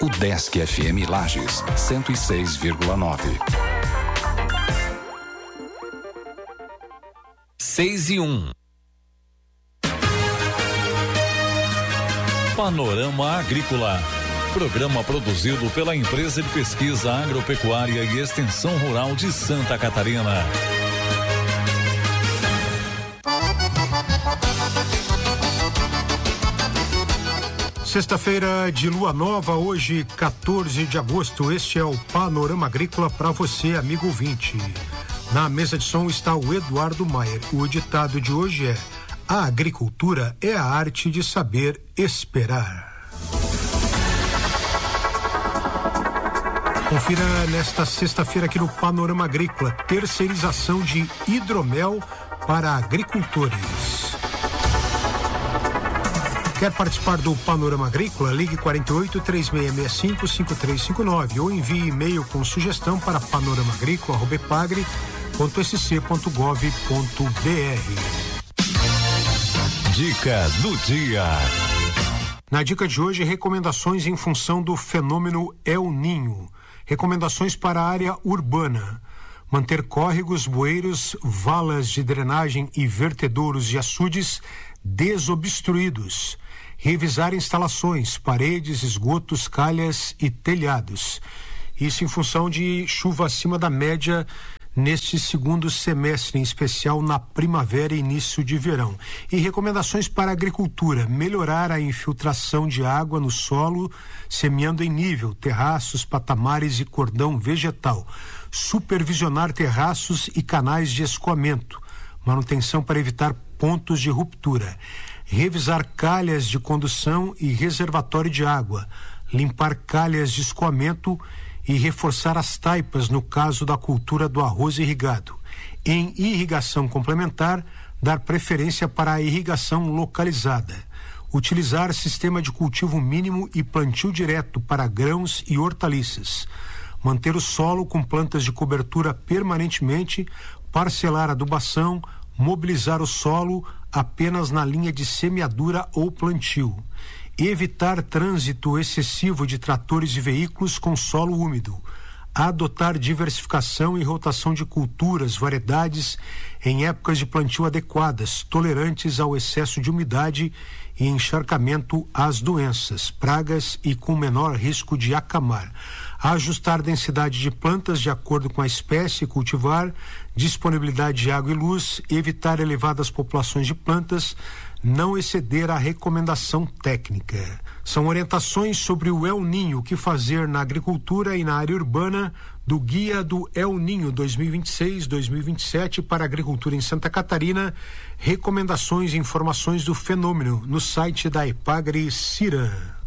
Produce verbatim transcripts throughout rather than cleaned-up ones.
O Desk F M Lages, cento e seis vírgula nove. Seis e um. Panorama Agrícola. Programa produzido pela Empresa de Pesquisa Agropecuária e Extensão Rural de Santa Catarina. Sexta-feira de lua nova, hoje quatorze de agosto. Este é o Panorama Agrícola para você, amigo ouvinte. Na mesa de som está o Eduardo Maier. O ditado de hoje é: a agricultura é a arte de saber esperar. Confira nesta sexta-feira aqui no Panorama Agrícola: terceirização de hidromel para agricultores. Quer participar do Panorama Agrícola? Ligue quarenta e oito, três seis seis cinco, cinco três cinco nove ou envie e-mail com sugestão para panoramaagrícola arroba epagre ponto s c ponto gov ponto b r. Dica do dia. Na dica de hoje, recomendações em função do fenômeno El Ninho. Recomendações para a área urbana: manter córregos, bueiros, valas de drenagem e vertedouros e açudes desobstruídos. Revisar instalações, paredes, esgotos, calhas e telhados. Isso em função de chuva acima da média neste segundo semestre, em especial na primavera e início de verão. E recomendações para a agricultura: melhorar a infiltração de água no solo, semeando em nível, terraços, patamares e cordão vegetal. Supervisionar terraços e canais de escoamento. Manutenção para evitar pontos de ruptura. Revisar calhas de condução e reservatório de água. Limpar calhas de escoamento e reforçar as taipas no caso da cultura do arroz irrigado. Em irrigação complementar, dar preferência para a irrigação localizada. Utilizar sistema de cultivo mínimo e plantio direto para grãos e hortaliças. Manter o solo com plantas de cobertura permanentemente, parcelar a adubação, mobilizar o solo apenas na linha de semeadura ou plantio. Evitar trânsito excessivo de tratores e veículos com solo úmido. Adotar diversificação e rotação de culturas, variedades em épocas de plantio adequadas, tolerantes ao excesso de umidade e encharcamento às doenças, pragas e com menor risco de acamar. Ajustar a densidade de plantas de acordo com a espécie, cultivar, disponibilidade de água e luz, evitar elevadas populações de plantas, não exceder a recomendação técnica. São orientações sobre o El Ninho, o que fazer na agricultura e na área urbana, do Guia do El Ninho dois mil e vinte e seis a dois mil e vinte e sete para a agricultura em Santa Catarina. Recomendações e informações do fenômeno no site da Epagre Ciran.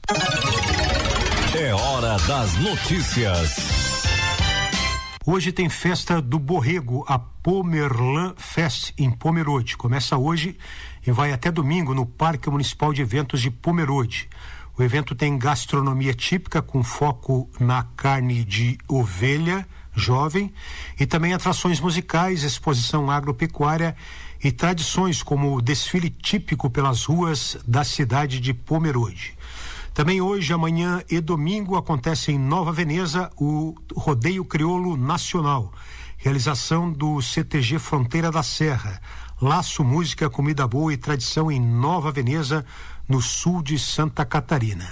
É hora das notícias. Hoje tem festa do Borrego, a Pomerlan Fest, em Pomerode. Começa hoje e vai até domingo no Parque Municipal de Eventos de Pomerode. O evento tem gastronomia típica com foco na carne de ovelha jovem e também atrações musicais, exposição agropecuária e tradições como o desfile típico pelas ruas da cidade de Pomerode. Também hoje, amanhã e domingo acontece em Nova Veneza o Rodeio Crioulo Nacional, realização do C T G Fronteira da Serra. Laço, música, comida boa e tradição em Nova Veneza, no sul de Santa Catarina.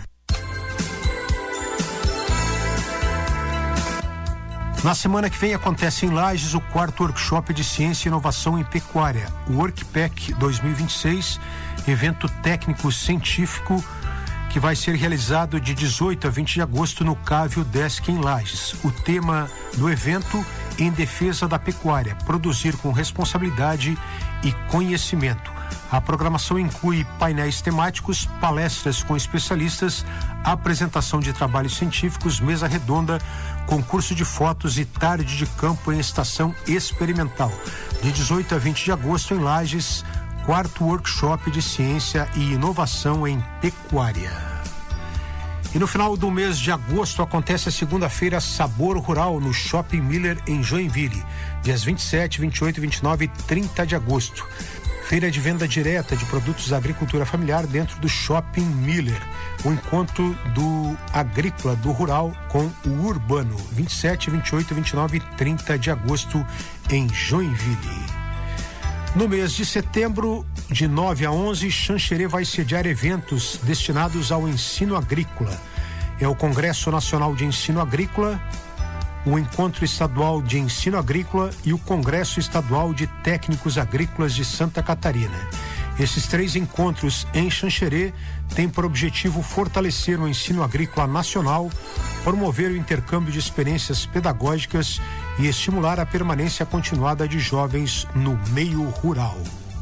Na semana que vem acontece em Lages o quarto workshop de ciência e inovação em pecuária, o WorkPec dois mil e vinte e seis, evento técnico científico que vai ser realizado de dezoito a vinte de agosto no Cávio Desk em Lages. O tema do evento: em defesa da pecuária, produzir com responsabilidade e conhecimento. A programação inclui painéis temáticos, palestras com especialistas, apresentação de trabalhos científicos, mesa redonda, concurso de fotos e tarde de campo em estação experimental. De dezoito a vinte de agosto em Lages, quarto workshop de ciência e inovação em pecuária. E no final do mês de agosto acontece a segunda-feira Sabor Rural no Shopping Miller em Joinville, dias vinte e sete, vinte e oito, vinte e nove e trinta de agosto. feira de venda direta de produtos da agricultura familiar dentro do Shopping Miller. O encontro do agrícola, do rural com o urbano, vinte e sete, vinte e oito, vinte e nove e trinta de agosto em Joinville. No mês de setembro, de nove a onze, Xanxerê vai sediar eventos destinados ao ensino agrícola. É o Congresso Nacional de Ensino Agrícola, o Encontro Estadual de Ensino Agrícola e o Congresso Estadual de Técnicos Agrícolas de Santa Catarina. Esses três encontros em Xanxerê têm por objetivo fortalecer o ensino agrícola nacional, promover o intercâmbio de experiências pedagógicas e estimular a permanência continuada de jovens no meio rural.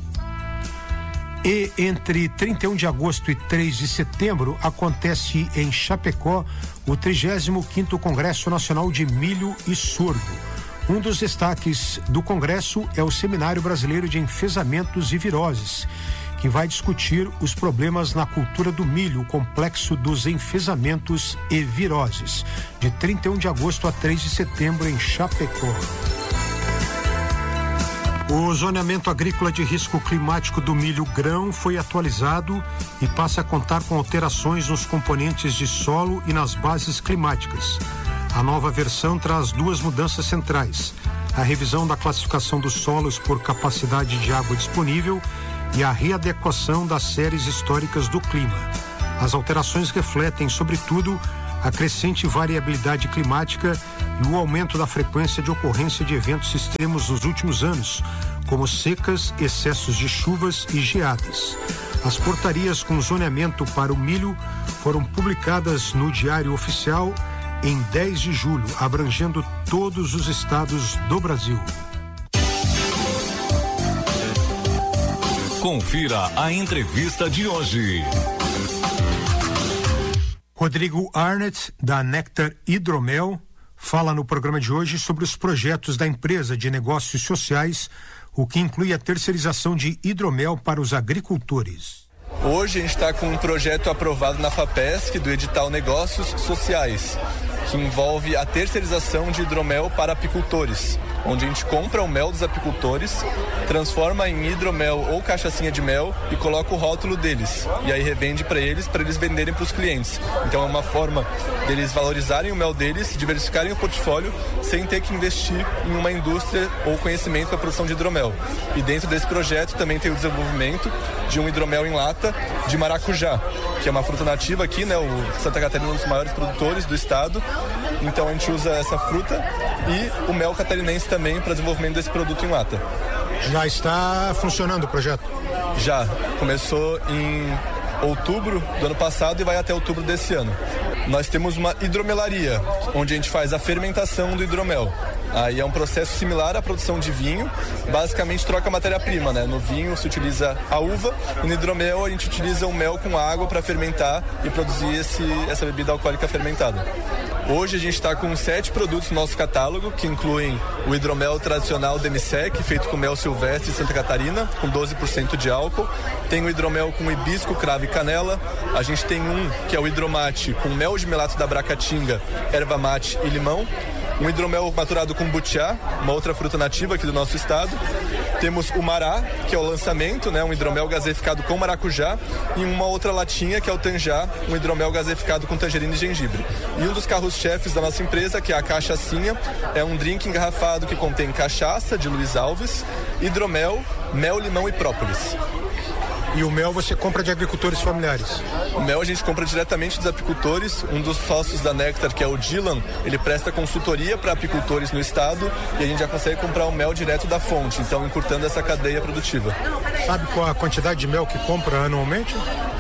E entre trinta e um de agosto e três de setembro acontece em Chapecó o trigésimo quinto Congresso Nacional de Milho e Sorgo. Um dos destaques do Congresso é o Seminário Brasileiro de Enfesamentos e Viroses, que vai discutir os problemas na cultura do milho, o complexo dos enfesamentos e viroses, de trinta e um de agosto a três de setembro em Chapecó. O zoneamento agrícola de risco climático do milho grão foi atualizado e passa a contar com alterações nos componentes de solo e nas bases climáticas. A nova versão traz duas mudanças centrais: a revisão da classificação dos solos por capacidade de água disponível e a readequação das séries históricas do clima. As alterações refletem, sobretudo, a crescente variabilidade climática e o aumento da frequência de ocorrência de eventos extremos nos últimos anos, como secas, excessos de chuvas e geadas. As portarias com zoneamento para o milho foram publicadas no Diário Oficial em dez de julho, abrangendo todos os estados do Brasil. Confira a entrevista de hoje. Rodrigo Arnett, da Nectar Hidromel, fala no programa de hoje sobre os projetos da empresa de negócios sociais, o que inclui a terceirização de hidromel para os agricultores. Hoje a gente está com um projeto aprovado na FAPESC do edital Negócios Sociais, que envolve a terceirização de hidromel para apicultores, onde a gente compra o mel dos apicultores, transforma em hidromel ou cachaçinha de mel e coloca o rótulo deles. E aí revende para eles, para eles venderem para os clientes. Então é uma forma deles valorizarem o mel deles, diversificarem o portfólio, sem ter que investir em uma indústria ou conhecimento para a produção de hidromel. E dentro desse projeto também tem o desenvolvimento de um hidromel em lata de maracujá, que é uma fruta nativa aqui, né? O Santa Catarina é um dos maiores produtores do estado. Então a gente usa essa fruta e o mel catarinense também para desenvolvimento desse produto em lata. Já está funcionando o projeto? Já. Começou em outubro do ano passado e vai até outubro desse ano. Nós temos uma hidromelaria, onde a gente faz a fermentação do hidromel. Aí é um processo similar à produção de vinho, basicamente troca a matéria-prima, né? No vinho se utiliza a uva e no hidromel a gente utiliza o mel com água para fermentar e produzir esse, essa bebida alcoólica fermentada. Hoje a gente está com sete produtos no nosso catálogo, que incluem o hidromel tradicional Demisec, feito com mel silvestre de Santa Catarina, com doze por cento de álcool. Tem o hidromel com hibisco, cravo e canela. A gente tem um que é o hidromate com mel de melato da Bracatinga, erva mate e limão. Um hidromel maturado com butiá, uma outra fruta nativa aqui do nosso estado. Temos o mará, que é o lançamento, né, um hidromel gaseificado com maracujá, e uma outra latinha, que é o tanjá, um hidromel gaseificado com tangerina e gengibre. E um dos carros-chefes da nossa empresa, que é a cachaçinha, é um drink engarrafado que contém cachaça de Luiz Alves, hidromel, mel, limão e própolis. E o mel você compra de agricultores familiares? O mel a gente compra diretamente dos apicultores. Um dos sócios da Nectar, que é o Dylan, ele presta consultoria para apicultores no estado e a gente já consegue comprar o mel direto da fonte, então encurtando essa cadeia produtiva. Sabe qual a quantidade de mel que compra anualmente?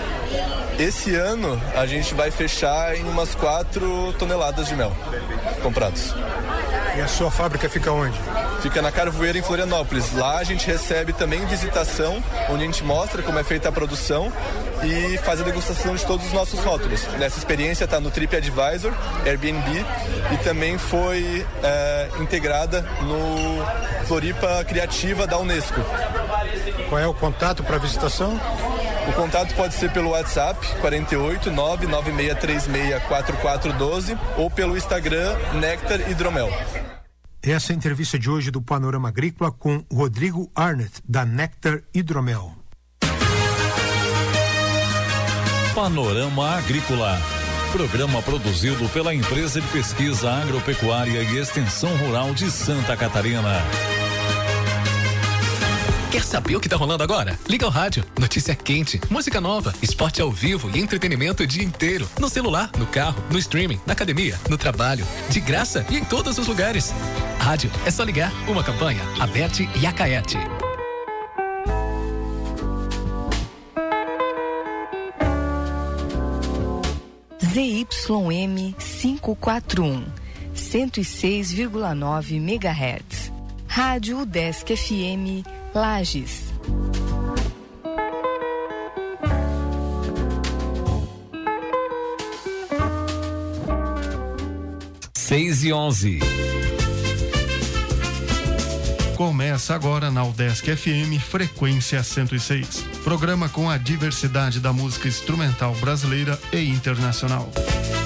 Esse ano a gente vai fechar em umas quatro toneladas de mel comprados. E a sua fábrica fica onde? Fica na Carvoeira, em Florianópolis. Lá a gente recebe também visitação, onde a gente mostra como é feita a produção e faz a degustação de todos os nossos rótulos. Essa experiência está no TripAdvisor, Airbnb e também foi é, integrada no Floripa Criativa da Unesco. Qual é o contato para visitação? O contato pode ser pelo WhatsApp quarenta e oito, nove nove seis três seis, quatro quatro um dois ou pelo Instagram Nectar Hidromel. Essa é a entrevista de hoje do Panorama Agrícola com Rodrigo Arnett, da Nectar Hidromel. Panorama Agrícola. Programa produzido pela Empresa de Pesquisa Agropecuária e Extensão Rural de Santa Catarina. Quer saber o que tá rolando agora? Liga o rádio. Notícia quente, música nova, esporte ao vivo e entretenimento o dia inteiro. No celular, no carro, no streaming, na academia, no trabalho. De graça e em todos os lugares. Rádio, é só ligar. Uma campanha, Aberte e Acaete. Z Y M quinhentos e quarenta e um, cento e seis vírgula nove megahertz. Rádio UDESC F M Lages. Seis e onze. Começa agora na UDESC F M Frequência cento e seis. Programa com a diversidade da música instrumental brasileira e internacional.